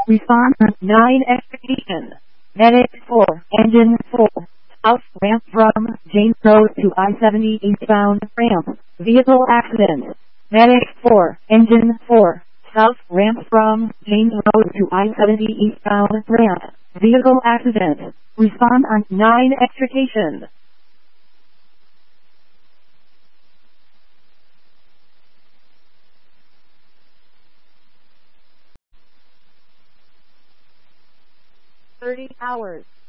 Response 9 execution. Medic 4, engine 4. South ramp from James Road to I-70 eastbound ramp. Vehicle accident. Medic 4, engine 4. South ramp from James Road to I-70 eastbound ramp. Vehicle accident. Respond on 9 extrication. $30.